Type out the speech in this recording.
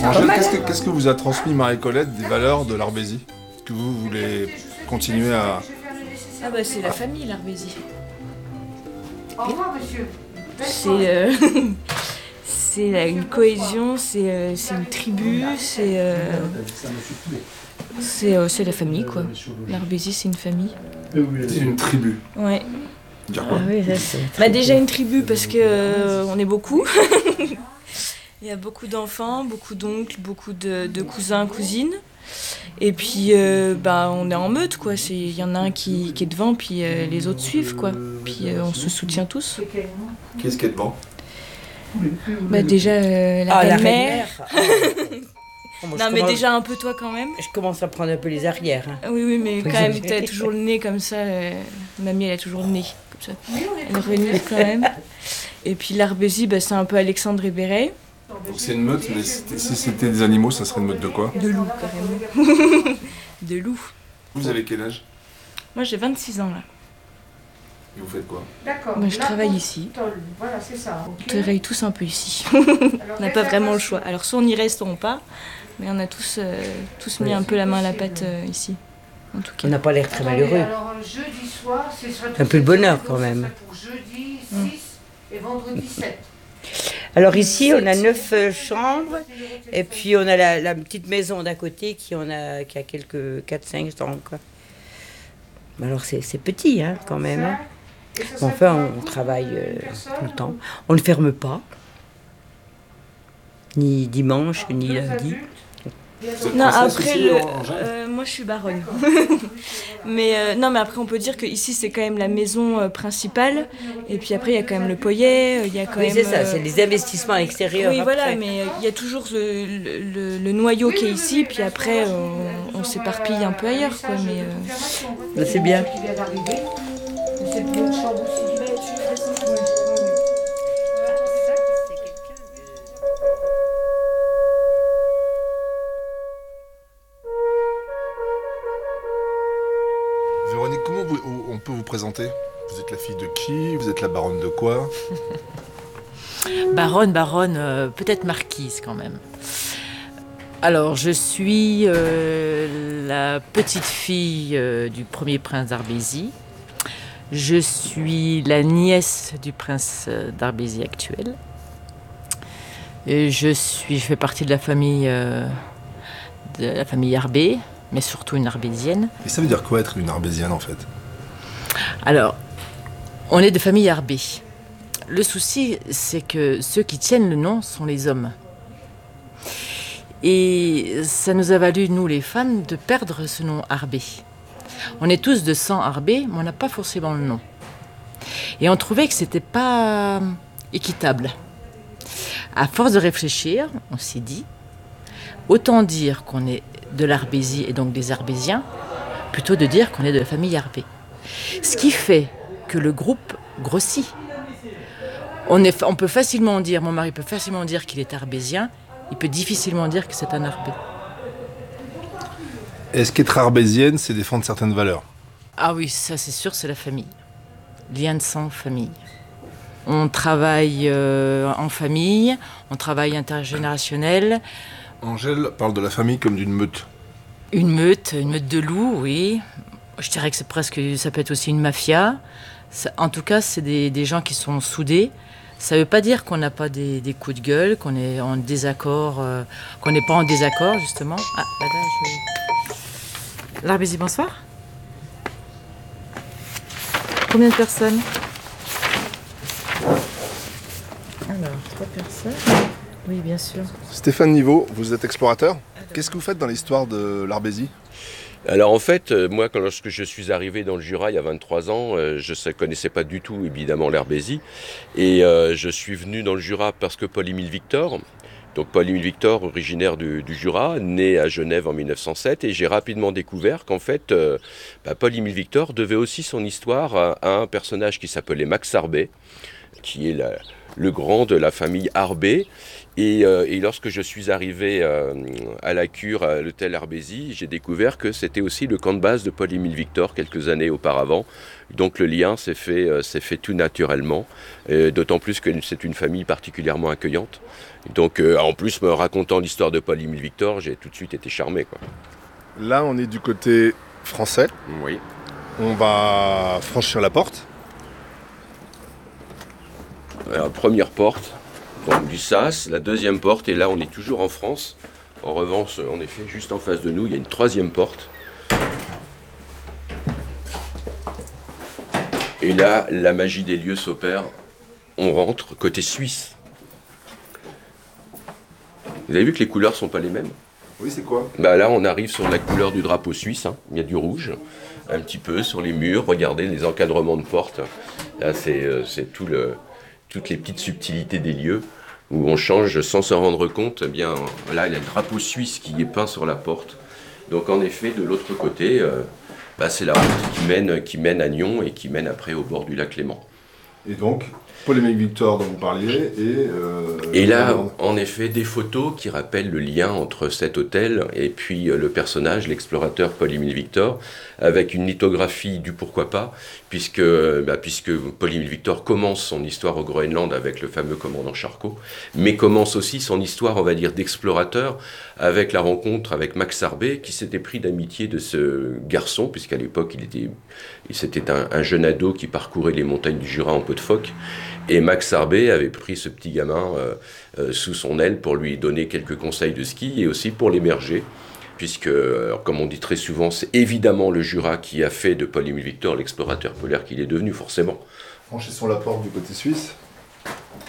Angèle, qu'est-ce que vous a transmis Marie-Colette des valeurs de l'Arbésie? Est-ce que vous voulez continuer à... Ah bah c'est la famille, l'Arbésie. Au revoir, monsieur. C'est une cohésion, c'est une tribu, c'est la famille, quoi. L'Arbésie, c'est une famille. C'est une tribu. Ouais. Dire quoi? Bah déjà une tribu parce que on est beaucoup. Il y a beaucoup d'enfants, beaucoup d'oncles, beaucoup de cousins, cousines. Et puis on est en meute, quoi. Il y en a un qui est devant, puis les autres suivent, quoi. Puis on se soutient tous. Qui est-ce qui est devant? Bah déjà la belle-mère. Non mais déjà un peu toi quand même. Je commence à prendre un peu les arrières. Hein. Oui mais quand même t'as toujours le nez comme ça. Mamie elle a toujours le nez comme ça. Elle renifle quand même. Et puis l'Arbésie c'est un peu Alexandre et Béret. Donc c'est une meute, mais si c'était des animaux, ça serait une meute de quoi? De loups carrément. De loups. Vous avez quel âge? Moi j'ai 26 ans là. Et vous faites quoi? D'accord. Moi je travaille ici. Voilà, c'est ça. On travaille tous un peu ici. On n'a pas vraiment le choix. Alors soit on y reste, soit on part. Mais on a tous mis un peu la main à la pâte ici. En tout cas. On n'a pas l'air très malheureux. Alors jeudi soir, c'est un peu le bonheur quand même. Pour jeudi 6 et vendredi 7. Alors ici, on a 9 chambres. Et puis on a la petite maison d'à côté qui a quelques 4-5 chambres. Quoi. Alors c'est petit hein, quand même. Hein. Bon, enfin, on travaille tout le temps. On ne ferme pas. Ni dimanche, ni lundi. Non, après, moi je suis baronne. mais non, mais après, on peut dire que ici c'est quand même la maison principale. Et puis après, il y a quand même le poyer. Il y a quand même. C'est ça, c'est des investissements extérieurs. Oui, après. voilà, mais il y a toujours le noyau qui est ici. Puis après, on s'éparpille un peu ailleurs, quoi. Mais c'est bien. Véronique, comment on peut vous présenter? Vous êtes la fille de qui? Vous êtes la baronne de quoi? Baronne, peut-être marquise quand même. Alors, je suis la petite fille du premier prince d'Arbésie. Je suis la nièce du prince d'Arbésie actuel. Et je fais partie de la famille Arbé, mais surtout une arbésienne. Et ça veut dire quoi être une arbésienne en fait? Alors, on est de famille Arbé. Le souci, c'est que ceux qui tiennent le nom sont les hommes. Et ça nous a valu, nous les femmes, de perdre ce nom Arbé. On est tous de sang Arbé, mais on n'a pas forcément le nom. Et on trouvait que c'était pas équitable. À force de réfléchir, on s'est dit, autant dire qu'on est de l'Arbésie et donc des Arbésiens, plutôt de dire qu'on est de la famille Arbé. Ce qui fait que le groupe grossit. On peut facilement dire, mon mari peut facilement dire qu'il est arbésien, il peut difficilement dire que c'est un Arbé. Est-ce qu'être arbésienne, c'est défendre certaines valeurs? Ah oui, ça c'est sûr, c'est la famille. Lien de sang, famille. On travaille en famille, on travaille intergénérationnel. Angèle parle de la famille comme d'une meute. Une meute de loups, oui. Je dirais que ça peut être aussi une mafia. En tout cas, c'est des gens qui sont soudés. Ça ne veut pas dire qu'on n'a pas des coups de gueule, qu'on est en désaccord, qu'on n'est pas en désaccord, justement. Ah, là, l'Arbésie, bonsoir. Combien de personnes? Alors, 3 personnes. Oui, bien sûr. Stéphane Niveau, vous êtes explorateur. Qu'est-ce que vous faites dans l'histoire de l'Arbésie? Alors en fait, moi, lorsque je suis arrivé dans le Jura il y a 23 ans, je ne connaissais pas du tout évidemment l'Arbésie. Et je suis venu dans le Jura parce que Paul-Émile Victor, donc Paul-Émile Victor, originaire du Jura, né à Genève en 1907, et j'ai rapidement découvert qu'en fait, Paul-Émile Victor devait aussi son histoire à un personnage qui s'appelait Max Arbé, qui est le grand de la famille Arbé. Et lorsque je suis arrivé à la cure, à l'hôtel Arbézy, j'ai découvert que c'était aussi le camp de base de Paul-Émile Victor quelques années auparavant. Donc le lien s'est fait tout naturellement, d'autant plus que c'est une famille particulièrement accueillante. Donc en plus, me racontant l'histoire de Paul-Émile Victor, j'ai tout de suite été charmé, quoi. Là, on est du côté français. Oui. On va franchir la porte. La première porte, donc du sas, la deuxième porte, et là on est toujours en France. En revanche, en effet, juste en face de nous, il y a une troisième porte. Et là, la magie des lieux s'opère. On rentre côté suisse. Vous avez vu que les couleurs sont pas les mêmes? Oui, c'est quoi? Bah là, on arrive sur la couleur du drapeau suisse. Hein. Il y a du rouge, un petit peu sur les murs. Regardez les encadrements de portes. Là, c'est toutes les petites subtilités des lieux où on change sans s'en rendre compte. Eh bien, là, il y a le drapeau suisse qui est peint sur la porte. Donc, en effet, de l'autre côté, c'est la route qui mène à Nyon et qui mène après au bord du lac Léman. Et donc, Paul-Émile Victor dont vous parliez, et là, en effet, des photos qui rappellent le lien entre cet hôtel et puis le personnage, l'explorateur Paul-Émile Victor, avec une lithographie du pourquoi pas, puisque Paul-Émile Victor commence son histoire au Groenland avec le fameux commandant Charcot, mais commence aussi son histoire, on va dire, d'explorateur, avec la rencontre avec Max Arbé, qui s'était pris d'amitié de ce garçon, puisqu'à l'époque, c'était un jeune ado qui parcourait les montagnes du Jura en peau de phoque. Et Max Arbé avait pris ce petit gamin sous son aile pour lui donner quelques conseils de ski et aussi pour l'émerger, puisque, comme on dit très souvent, c'est évidemment le Jura qui a fait de Paul-Émile Victor l'explorateur polaire qu'il est devenu, forcément. franchissons la porte du côté suisse.